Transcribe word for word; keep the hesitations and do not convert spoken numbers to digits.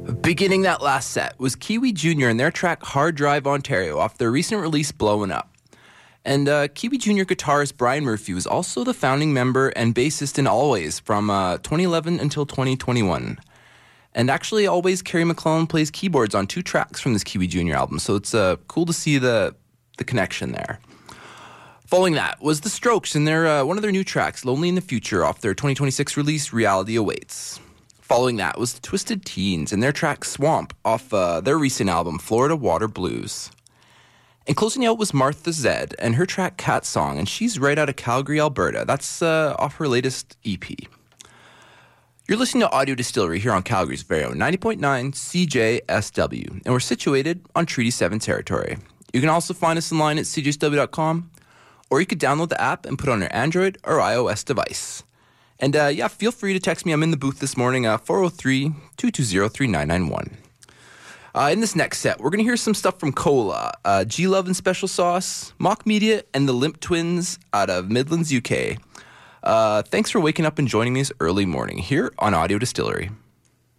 Beginning that last set was Kiwi Junior and their track Hard Drive Ontario off their recent release Blowin' Up. And uh, Kiwi Junior guitarist Brian Murphy was also the founding member and bassist in Always from uh, twenty eleven until twenty twenty-one. And actually, Always, Kerry McClellan plays keyboards on two tracks from this Kiwi Junior album, so it's uh, cool to see the, the connection there. Following that was The Strokes and their uh, one of their new tracks, Lonely in the Future, off their twenty twenty-six release Reality Awaits. Following that was the Twisted Teens and their track Swamp off uh, their recent album Florida Water Blues. And closing out was Martha Zed and her track Cat Song, and she's right out of Calgary, Alberta. That's uh, off her latest E P. You're listening to Audio Distillery here on Calgary's very own ninety point nine C J S W, and we're situated on Treaty seven territory. You can also find us online at c j s w dot com, or you could download the app and put it on your Android or iOS device. And uh, yeah, feel free to text me. I'm in the booth this morning, uh, four oh three, two two zero, three nine nine one. Uh, in this next set, we're going to hear some stuff from Cola, uh, G-Love and Special Sauce, Mock Media, and the Limp Twins out of Midlands, U K. Uh, thanks for waking up and joining me this early morning here on Audio Distillery.